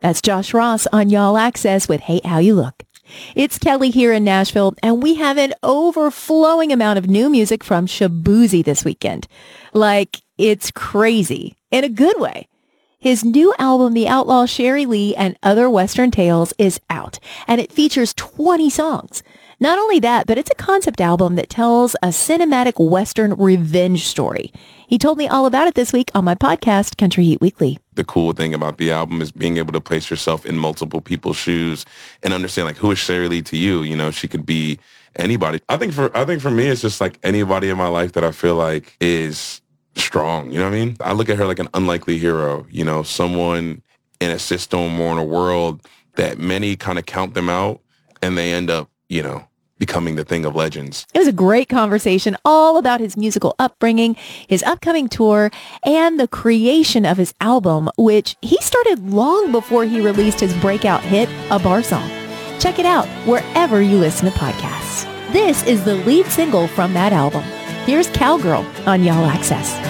That's Josh Ross on Y'all Access with Hate How You Look. It's Kelly here in Nashville, and we have an overflowing amount of new music from Shaboozey this weekend. Like, it's crazy in a good way. His new album, The Outlaw Sherry Lee and Other Western Tales, is out, and it features 20 songs. Not only that, but it's a concept album that tells a cinematic Western revenge story. He told me all about it this week on my podcast, Country Heat Weekly. The cool thing about the album is being able to place yourself in multiple people's shoes and understand, like, who is Sherry Lee to you? You know, she could be anybody. I think for me, it's just like anybody in my life that I feel like is strong. You know what I mean? I look at her like an unlikely hero, you know, someone in a system or in a world that many kind of count them out and they end up, you know, becoming the thing of legends. It was a great conversation all about his musical upbringing, his upcoming tour, and the creation of his album, which he started long before he released his breakout hit, A Bar Song. Check it out wherever you listen to podcasts. This is the lead single from that album. Here's Cowgirl on Y'all Access.